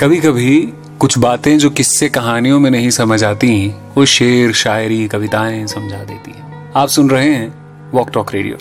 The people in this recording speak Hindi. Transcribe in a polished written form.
कभी कभी कुछ बातें जो किस्से कहानियों में नहीं समझ आती, वो शेर, शायरी, कविताएं समझा देती हैं। आप सुन रहे हैं वॉक टॉक रेडियो।